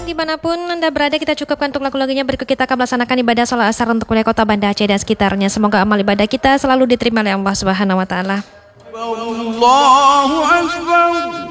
dimanapun Anda berada, kita cukupkan untuk lagu-lagunya. Berikut kita akan melaksanakan ibadah sholat asar untuk wilayah kota Banda Aceh dan sekitarnya. Semoga amal ibadah kita selalu diterima oleh Allah Subhanahu wa Ta'ala. Allahu Akbar.